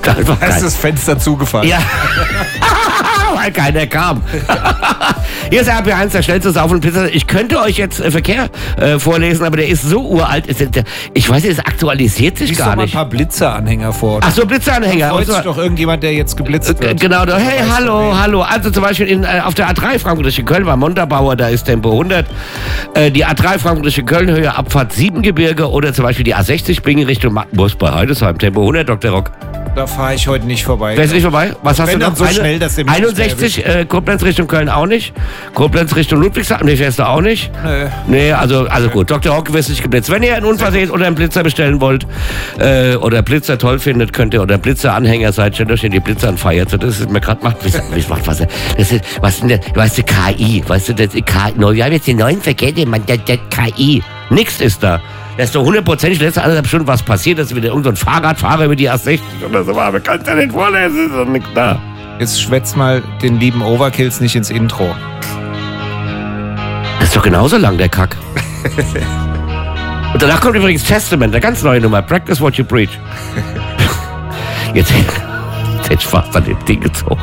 gibt einfach Da ist das Fenster zugefallen. Ja, weil keiner kam. Hier ist RB1, der schnellste Sauf- und Pizza. Ich könnte euch jetzt Verkehr vorlesen, aber der ist so uralt. Ich weiß nicht, es aktualisiert sich Lies gar doch mal nicht. ein paar Blitzeranhänger vor. Ach so, Blitzeranhänger. Freut sich doch irgendjemand, der jetzt geblitzt wird. Genau, hey, hallo. Also zum Beispiel auf der A3 Frankfurt-Köln war Montabaur, da ist Tempo 100. Die A3 Frankfurt-Köln, Höhe Abfahrt 7 Gebirge oder zum Beispiel die A60 Bingen Richtung Magdeburg bei Heidesheim, Tempo 100, Dr. Rock. Da fahre ich heute nicht vorbei. Fährst du nicht vorbei? Was hast Wenn du dann noch? so schnell, dass der mich nicht 61, Koblenz Richtung Köln auch nicht. Koblenz Richtung Ludwigshafen, nee, fährst du auch nicht. Nee, also gut. Dr. Rock wirst nicht geblitzt. Wenn ihr einen Unfall seht oder einen Blitzer bestellen wollt oder Blitzer toll findet, könnt ihr oder Blitzer-Anhänger seid, stellt euch in die Blitzer an feiert. Das ist mir gerade macht was. Das ist, was denn, weißt du, KI, weißt du, das KI, wir haben jetzt die neuen Verkehre, man, das KI. Nix ist da. Da ist doch hundertprozentig letzte 1,5 Stunden was passiert, dass wieder irgendein Fahrradfahrer über die A60 oder so war. Aber kannst du nicht vorlesen, ist doch nichts da. Jetzt schwätz mal den lieben Overkills nicht ins Intro. Das ist doch genauso lang, der Kack. Und danach kommt übrigens Testament, eine ganz neue Nummer. Practice what you preach. Jetzt hätte ich fast an dem Ding gezogen.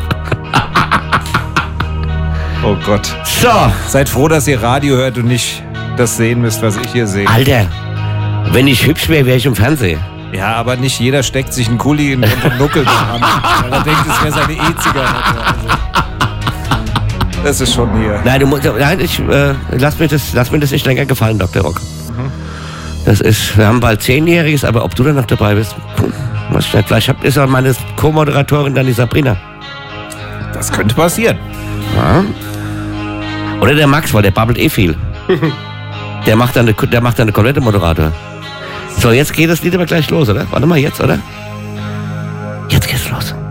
Oh Gott. So. Seid froh, dass ihr Radio hört und nicht das sehen müsst, was ich hier sehe. Alter, wenn ich hübsch wäre, wäre ich im Fernsehen. Ja, aber nicht jeder steckt sich einen Kuli in den Nuckel an, weil er denkt, es wäre seine E-Zigarette. Also, das ist schon hier. Nein, lass mir das nicht länger gefallen, Dr. Rock. Das ist, wir haben bald 10-Jähriges, aber ob du dann noch dabei bist, was nicht. Vielleicht ist auch meine Co-Moderatorin dann die Sabrina. Das könnte passieren. Ja. Oder der Max, weil der babbelt eh viel. Der macht dann eine komplette Moderator. So, jetzt geht das Lied aber gleich los, oder? Warte mal, jetzt, oder? Jetzt geht's los.